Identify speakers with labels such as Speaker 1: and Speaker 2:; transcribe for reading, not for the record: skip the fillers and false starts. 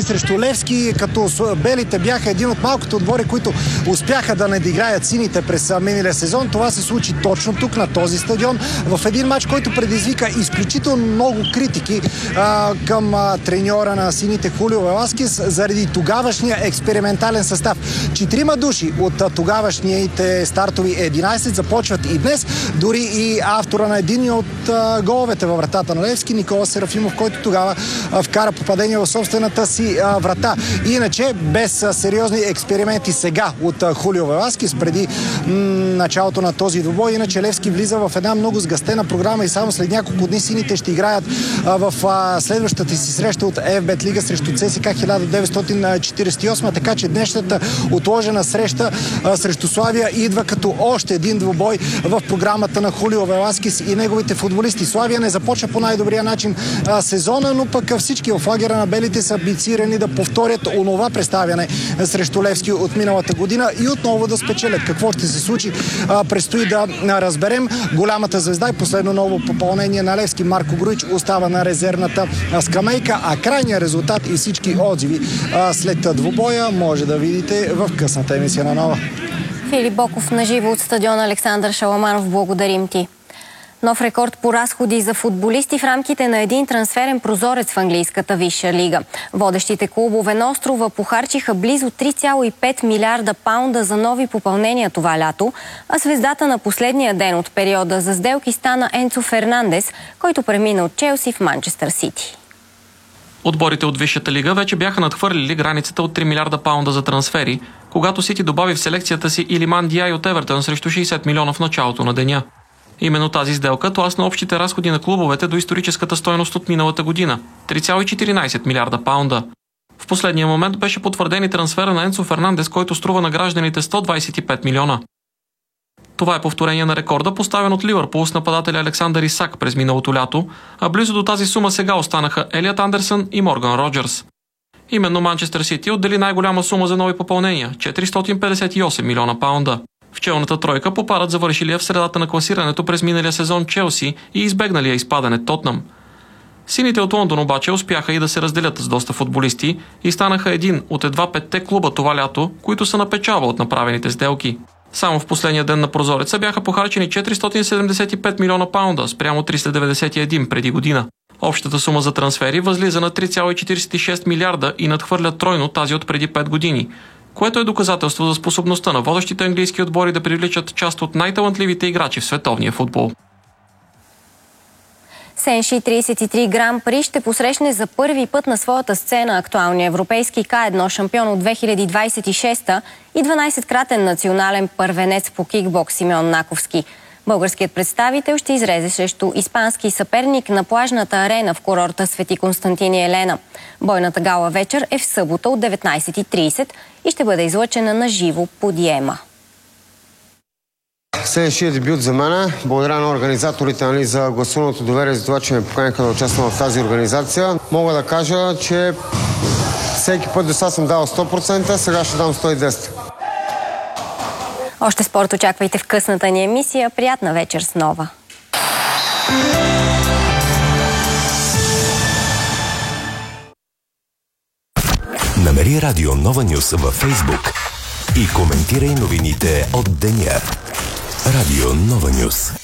Speaker 1: загуби срещу Левски, като белите бяха един от малкото отбори, които успяха да надиграят сините през миналия сезон. Това се случи точно тук, на този стадион, в един матч, който предизвика изключително много критики към треньора на сините Хулио Веласкес заради тогавашния експериментален състав. 4 души от тогавашните стартови 11 започват и днес. Дори и автора на един от головете във вратата на Левски, Никола Серафимов, който тогава вкара попадение в собствената си врата. Иначе, без сериозни експерименти сега от Хулио Веласкес преди началото на този двубой, иначе Левски влиза в една много сгъстена програма и само след няколко дни сините ще играят в следващата си среща от ЕФБ Лига срещу ЦСКА 1948, така че днешната отложена среща срещу Славия идва като още един двубой в програмата на Хулио Веласкес и неговите футболисти. Славия не започва по най-добрия начин сезона, но пък всички в лагера на белите са амбицирани да повторят онова представяне срещу Левски от миналата година и отново да спечелят. Какво ще се случи, предстои да разберем. Голямата звезда и последно ново попълнение на Левски Марко Груич остава на резервната скамейка, а крайният резултат и всички отзиви след двубоя може да видите в късната емисия на Нова.
Speaker 2: Филип Боков наживо от стадиона Александър Шаламанов. Благодарим ти. Нов рекорд по разходи за футболисти в рамките на един трансферен прозорец в английската висша лига. Водещите клубове на острова похарчиха близо 3,5 милиарда паунда за нови попълнения това лято, а звездата на последния ден от периода за сделки стана Енцо Фернандес, който премина от Челси в Манчестър Сити.
Speaker 3: Отборите от Висшата лига вече бяха надхвърлили границата от 3 милиарда паунда за трансфери, когато Сити добави в селекцията си Илиман Диай от Евертън срещу 60 милиона в началото на деня. Именно тази сделка тласна общите разходи на клубовете до историческата стойност от миналата година – 3,14 милиарда паунда. В последния момент беше потвърден и трансфера на Енцо Фернандес, който струва на гражданите 125 милиона. Това е повторение на рекорда, поставен от Ливърпул с нападателя Александър Исак през миналото лято, а близо до тази сума сега останаха Елиот Андерсън и Морган Роджерс. Именно Манчестър Сити отдели най-голяма сума за нови попълнения – 458 милиона паунда. В челната тройка попадат завършилия в средата на класирането през миналия сезон Челси и избегналия изпадане Тотнъм. Сините от Лондон обаче успяха и да се разделят с доста футболисти и станаха един от едва 5 клуба това лято, които са на печалба от направените сделки. Само в последния ден на прозореца бяха похарчени 475 милиона паунда спрямо 391 преди година. Общата сума за трансфери възлиза на 3,46 милиарда и надхвърля тройно тази от преди 5 години, което е доказателство за способността на водещите английски отбори да привличат част от най-талантливите играчи в световния футбол.
Speaker 2: Сенши 33 Гран При ще посрещне за първи път на своята сцена актуалния европейски К1 шампион от 2026 и 12-кратен национален първенец по кикбокс Симеон Наковски. Българският представител ще излезе срещу испански съперник на плажната арена в курорта Свети Константин и Елена. Бойната гала вечер е в събота от 19:30 и ще бъде излъчена на живо по Диема.
Speaker 4: Сенши е дебют за мен. Благодаря на организаторите за гласуваното доверие за това, че ме поканиха да участвам в тази организация. Мога да кажа, че всеки път до сега съм дал 100%, сега ще дам 110%.
Speaker 2: Още спорт очаквайте в късната ни емисия. Приятна вечер с Нова!
Speaker 5: Намери Радио Нова Нюс във Фейсбук и коментирай новините от деня. Радио Нова Нюс.